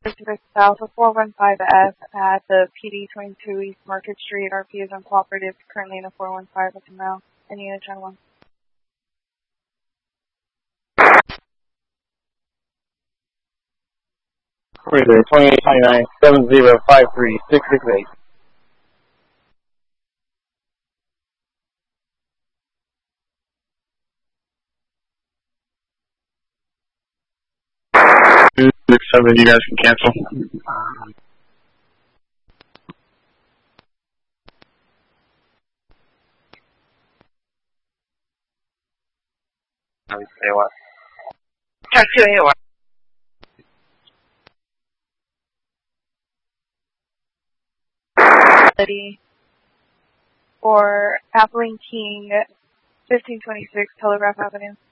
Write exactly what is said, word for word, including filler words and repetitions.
South of four one five F at the P D twenty-two East Market Street. R P is uncooperative, currently in a four one five at the mouth. Any unit channel one. Cruiser twenty-eight twenty-nine, seven zero five three, six six eight. two six seven, you guys can cancel. Say what? Track two A O R. For Appling King, fifteen twenty-six Telegraph Avenue.